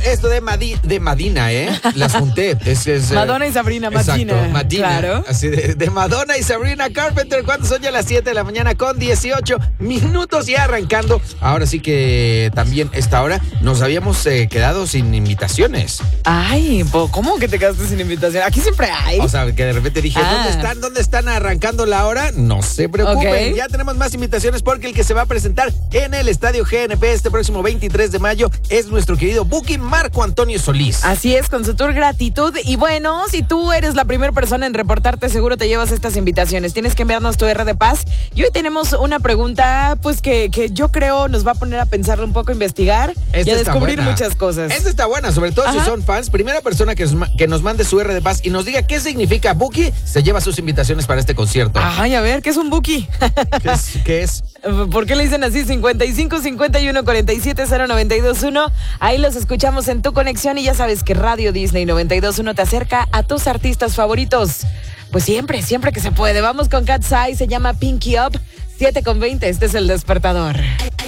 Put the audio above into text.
esto de Madonna, Las junté. Es, Madonna y Sabrina, exacto, Madonna. Claro. Así de Madonna y Sabrina Carpenter. ¿Cuándo son ya las 7 de la mañana con 18 minutos ya arrancando? Ahora sí que también esta hora nos habíamos quedado sin invitaciones. Ay, ¿cómo que te quedaste sin invitación? Aquí siempre hay. O sea, que de repente dije, ¿dónde están arrancando la hora? No se preocupen, Okay. Ya tenemos más invitaciones porque el que se va a presentar en el Estadio GNP este próximo 23 de mayo es nuestro querido Buki Marco Antonio Solís. Así es, con su tour Gratitud. Y bueno, si tú eres la primera persona en reportarte, seguro te llevas estas invitaciones. Tienes que enviarnos tu R de paz. Y hoy tenemos una pregunta, pues que yo creo nos va a poner a pensarlo un poco, a investigar y a descubrir muchas cosas. Esta está buena, sobre todo si son fans. Primera persona que nos mande su R de paz y nos diga qué significa Buki, se lleva sus invitaciones para este concierto. Ay, a ver, ¿qué es un Buki? ¿Qué es? ¿Por qué le dicen así? 55 51 47 0921. Ahí los escuchamos en tu conexión y ya sabes que Radio Disney 92.1 te acerca a tus artistas favoritos. Pues siempre que se puede. Vamos con Cat's Eye, se llama Pinky Up. 7:20, este es El Despertador.